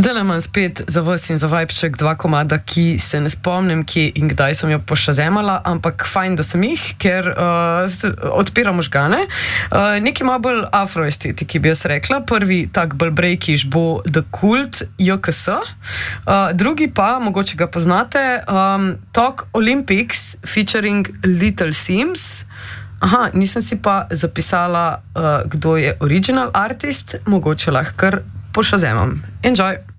Zdaj imam spet za vas in za vibeček 2 komada, ki se ne spomnim, kje in kdaj sem jo pošazemala, ampak fajn, da sem jih, ker odpira možgane. Nekaj malo bolj afroestetiki bi jaz rekla. Prvi tak bolj breakiš bo The Cult JKS. Drugi pa, mogoče ga poznate, Talk Olympics featuring Little Sims. Aha, nisem si pa zapisala, kdo je original artist, mogoče lahko kar pošazemam. Enjoy!